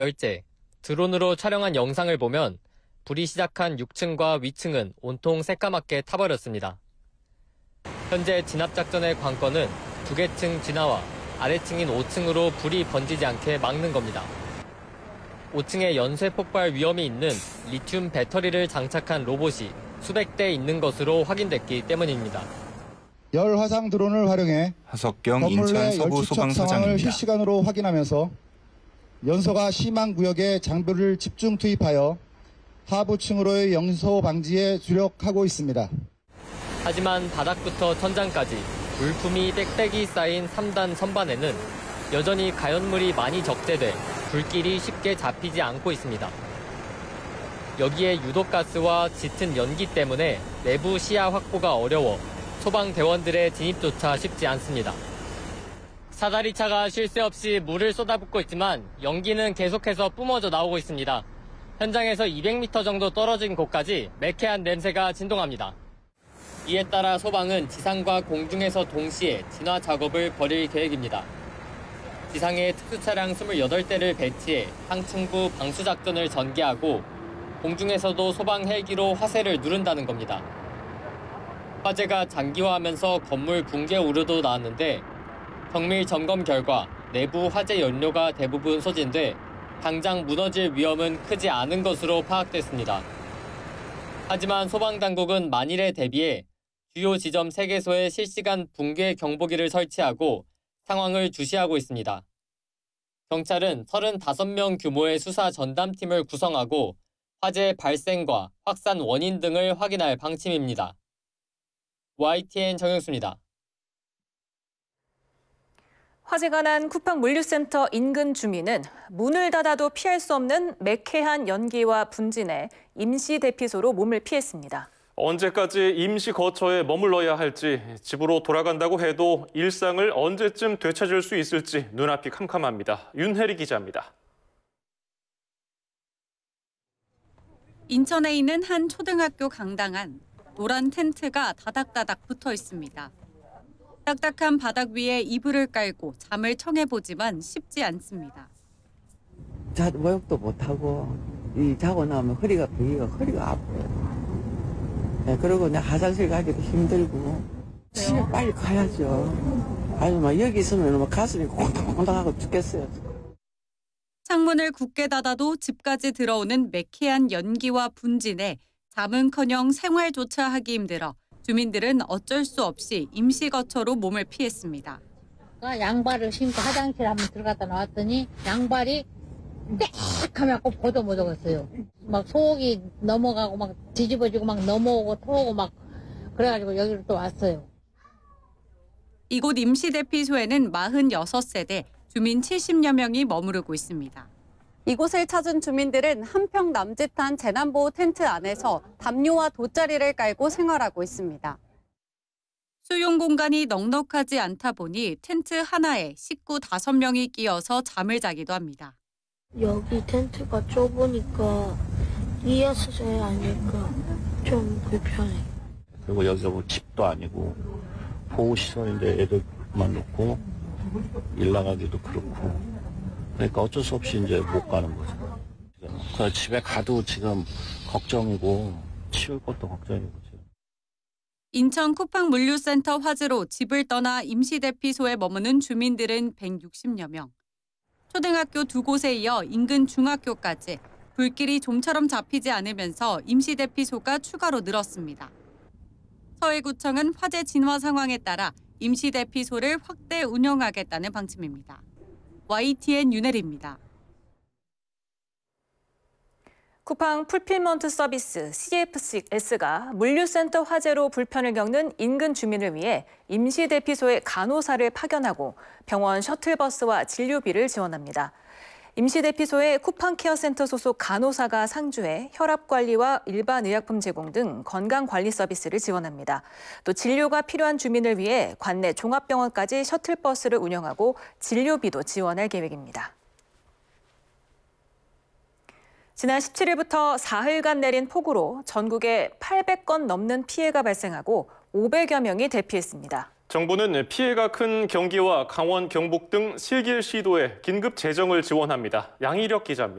열째, 드론으로 촬영한 영상을 보면 불이 시작한 6층과 위층은 온통 새까맣게 타버렸습니다. 현재 진압작전의 관건은 두 개 층 진화와 아래층인 5층으로 불이 번지지 않게 막는 겁니다. 5층에 연쇄 폭발 위험이 있는 리튬 배터리를 장착한 로봇이 수백 대 있는 것으로 확인됐기 때문입니다. 열화상 드론을 활용해 하석경 건물 내 인천 서부 열추적 상황을 소방서장입니다. 실시간으로 확인하면서 연소가 심한 구역에 장비를 집중 투입하여 하부층으로의 연소 방지에 주력하고 있습니다. 하지만 바닥부터 천장까지 물품이 빽빽이 쌓인 3단 선반에는 여전히 가연물이 많이 적재돼 불길이 쉽게 잡히지 않고 있습니다. 여기에 유독가스와 짙은 연기 때문에 내부 시야 확보가 어려워 소방대원들의 진입조차 쉽지 않습니다. 사다리차가 쉴 새 없이 물을 쏟아붓고 있지만 연기는 계속해서 뿜어져 나오고 있습니다. 현장에서 200m 정도 떨어진 곳까지 매캐한 냄새가 진동합니다. 이에 따라 소방은 지상과 공중에서 동시에 진화 작업을 벌일 계획입니다. 지상에 특수차량 28대를 배치해 상층부 방수작전을 전개하고 공중에서도 소방 헬기로 화세를 누른다는 겁니다. 화재가 장기화하면서 건물 붕괴 우려도 나왔는데 정밀 점검 결과 내부 화재 연료가 대부분 소진돼 당장 무너질 위험은 크지 않은 것으로 파악됐습니다. 하지만 소방당국은 만일에 대비해 주요 지점 3개소에 실시간 붕괴 경보기를 설치하고 상황을 주시하고 있습니다. 경찰은 35명 규모의 수사 전담팀을 구성하고 화재 발생과 확산 원인 등을 확인할 방침입니다. YTN 정영수입니다. 화재가 난 쿠팡 물류센터 인근 주민은 문을 닫아도 피할 수 없는 매캐한 연기와 분진에 임시 대피소로 몸을 피했습니다. 언제까지 임시 거처에 머물러야 할지, 집으로 돌아간다고 해도 일상을 언제쯤 되찾을 수 있을지 눈앞이 캄캄합니다. 윤혜리 기자입니다. 인천에 있는 한 초등학교 강당 안, 노란 텐트가 다닥다닥 붙어 있습니다. 딱딱한 바닥 위에 이불을 깔고 잠을 청해보지만 쉽지 않습니다. 모욕도 못하고 자고 나면 허리가 아파요. 네, 그리고 내 화장실 가기도 힘들고 집에 빨리 가야죠. 아주 막 여기 있으면 가슴이 콩닥콩닥하고 죽겠어요. 창문을 굳게 닫아도 집까지 들어오는 매캐한 연기와 분진에 잠은커녕 생활조차 하기 힘들어 주민들은 어쩔 수 없이 임시 거처로 몸을 피했습니다. 양발을 신고 화장실 한번 들어갔다 나왔더니 양발이 빽하면 보도 못 오겠어요. 막 속이 넘어가고 막 뒤집어지고 막 넘어오고 토오고 막 그래가지고 여기로 또 왔어요. 이곳 임시대피소에는 46세대 주민 70여 명이 머무르고 있습니다. 이곳을 찾은 주민들은 한 평 남짓한 재난보호 텐트 안에서 담요와 돗자리를 깔고 생활하고 있습니다. 수용 공간이 넉넉하지 않다 보니 텐트 하나에 식구 5명이 끼어서 잠을 자기도 합니다. 여기 텐트가 좁으니까 이어서 자야 하니까 좀 불편해. 그리고 여기가 뭐 집도 아니고 보호시설인데 애들만 놓고 일 나가기도 그렇고 그러니까 어쩔 수 없이 이제 못 가는 거죠. 그 집에 가도 지금 걱정이고 치울 것도 걱정이고. 인천 쿠팡 물류센터 화재로 집을 떠나 임시대피소에 머무는 주민들은 160여 명. 초등학교 2곳에 이어 인근 중학교까지 불길이 좀처럼 잡히지 않으면서 임시대피소가 추가로 늘었습니다. 서해구청은 화재 진화 상황에 따라 임시대피소를 확대 운영하겠다는 방침입니다. YTN 윤혜리입니다. 쿠팡 풀필먼트 서비스 CFS가 물류센터 화재로 불편을 겪는 인근 주민을 위해 임시대피소에 간호사를 파견하고 병원 셔틀버스와 진료비를 지원합니다. 임시대피소에 쿠팡케어센터 소속 간호사가 상주해 혈압관리와 일반 의약품 제공 등 건강관리 서비스를 지원합니다. 또 진료가 필요한 주민을 위해 관내 종합병원까지 셔틀버스를 운영하고 진료비도 지원할 계획입니다. 지난 17일부터 사흘간 내린 폭우로 전국에 800건 넘는 피해가 발생하고 500여 명이 대피했습니다. 정부는 피해가 큰 경기와 강원, 경북 등 3개 시도에 긴급 재정을 지원합니다. 양희력 기자입니다.